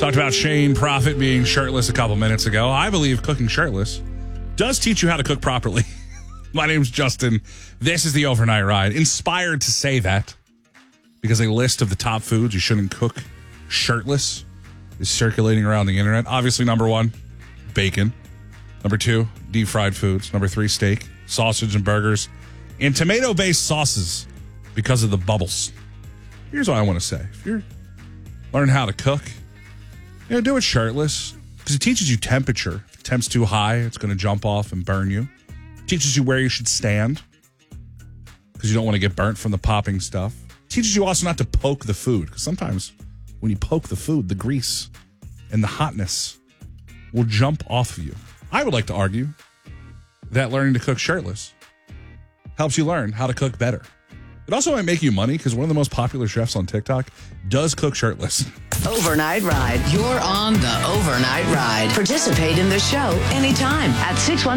Talked about Shane Prophet being shirtless a couple minutes ago. I believe cooking shirtless does teach you how to cook properly. My name's Justin. This is the Overnight Ride. Inspired to say that because a list of the top foods you shouldn't cook shirtless is circulating around the internet. Obviously, number 1, bacon. Number 2, deep fried foods. Number 3, steak, sausage and burgers, and tomato-based sauces because of the bubbles. Here's what I want to say. If you're learning how to cook, do it shirtless because it teaches you temperature. If the temp's too high, it's going to jump off and burn you. It teaches you where you should stand because you don't want to get burnt from the popping stuff. It teaches you also not to poke the food because sometimes when you poke the food, the grease and the hotness will jump off of you. I would like to argue that learning to cook shirtless helps you learn how to cook better. It also might make you money because one of the most popular chefs on TikTok does cook shirtless. Overnight Ride. You're on the Overnight Ride. Participate in the show anytime at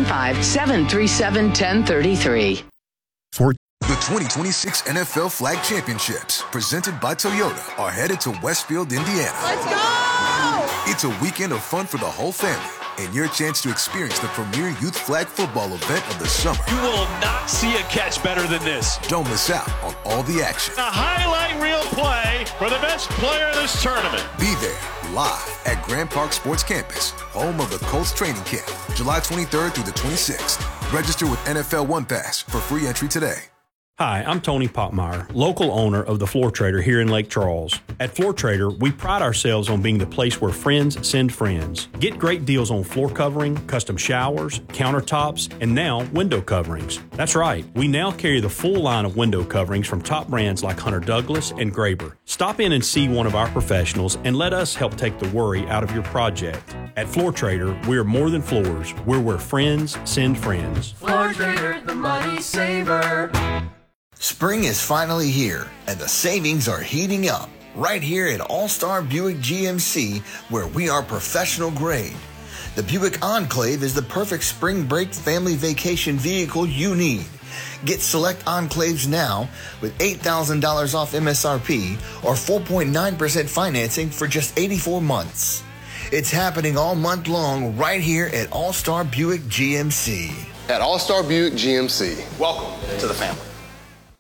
615-737-1033. The 2026 NFL Flag Championships, presented by Toyota, are headed to Westfield, Indiana. Let's go! It's a weekend of fun for the whole family and your chance to experience the premier youth flag football event of the summer. You will not see a catch better than this. Don't miss out on all the action. A highlight reel play for the best player in this tournament. Be there live at Grand Park Sports Campus, home of the Colts training camp, July 23rd through the 26th. Register with NFL One Pass for free entry today. Hi, I'm Tony Popmeyer, local owner of the Floor Trader here in Lake Charles. At Floor Trader, we pride ourselves on being the place where friends send friends. Get great deals on floor covering, custom showers, countertops, and now window coverings. That's right, we now carry the full line of window coverings from top brands like Hunter Douglas and Graber. Stop in and see one of our professionals and let us help take the worry out of your project. At Floor Trader, we are more than floors. We're where friends send friends. Floor Trader, the money saver. Spring is finally here, and the savings are heating up right here at All-Star Buick GMC, where we are professional grade. The Buick Enclave is the perfect spring break family vacation vehicle you need. Get select Enclaves now with $8,000 off MSRP or 4.9% financing for just 84 months. It's happening all month long right here at All-Star Buick GMC. At All-Star Buick GMC, welcome to the family.